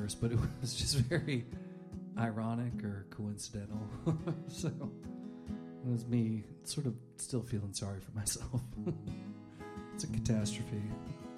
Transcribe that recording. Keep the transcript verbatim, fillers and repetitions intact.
course, but it was just very ironic or coincidental. So it was me sort of still feeling sorry for myself. It's a catastrophe.